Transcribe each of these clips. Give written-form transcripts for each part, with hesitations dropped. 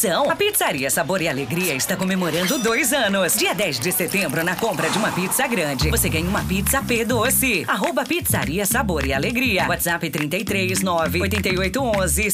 promoção. A Pizzaria Sabor e Alegria está comemorando 2 anos. Dia 10 de setembro, na compra de uma pizza grande, você ganha uma pizza P doce. @Pizzaria Sabor e Alegria. WhatsApp 33 98811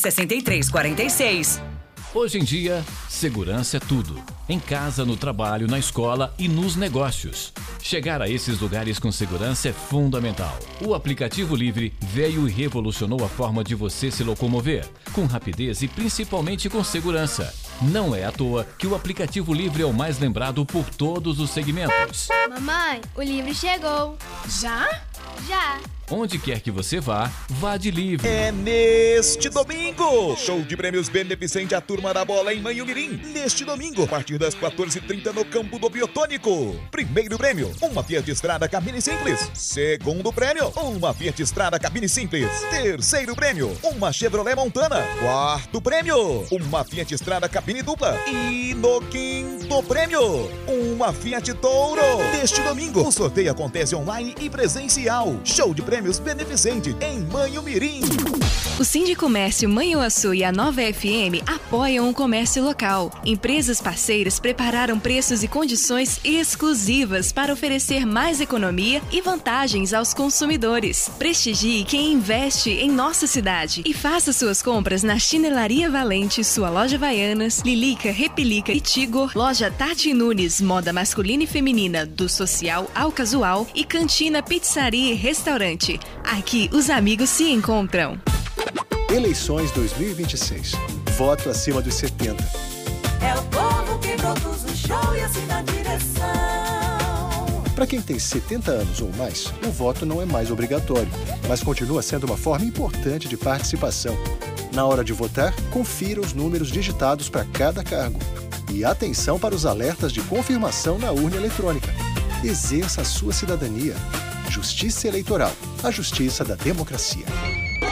6346. Hoje em dia, segurança é tudo. Em casa, no trabalho, na escola e nos negócios. Chegar a esses lugares com segurança é fundamental. O aplicativo Livre veio e revolucionou a forma de você se locomover, com rapidez e principalmente com segurança. Não é à toa que o aplicativo Livre é o mais lembrado por todos os segmentos. Mamãe, o Livre chegou. Já? Já. Onde quer que você vá, vá de Livre. É neste domingo! Show de prêmios beneficente à Turma da Bola em Manhumirim. Neste domingo, a partir das 14h30 no Campo do Biotônico. Primeiro prêmio, uma Fiat Strada cabine simples. Segundo prêmio, uma Fiat Strada cabine simples. Terceiro prêmio, uma Chevrolet Montana. Quarto prêmio, uma Fiat Strada cabine dupla. E no quinto prêmio, uma Fiat Touro. Neste domingo, o sorteio acontece online e presencial. Show de prêmios beneficente em Manhumirim. O Sindicomércio Manhuaçu e a Nova FM apoiam o comércio local. Empresas parceiras prepararam preços e condições exclusivas para oferecer mais economia e vantagens aos consumidores. Prestigie quem investe em nossa cidade e faça suas compras na Chinelaria Valente, sua loja Havaianas, Lilica, Repelica e Tigor, loja Tati Nunes, moda masculina e feminina, do social ao casual e Cantina Pizzaria e Restaurante. Aqui os amigos se encontram. Eleições 2026. Voto acima dos 70. É o povo que produz o show e assim na direção. Para quem tem 70 anos ou mais, o voto não é mais obrigatório, mas continua sendo uma forma importante de participação. Na hora de votar, confira os números digitados para cada cargo. E atenção para os alertas de confirmação na urna eletrônica. Exerça a sua cidadania. Justiça Eleitoral, a justiça da democracia.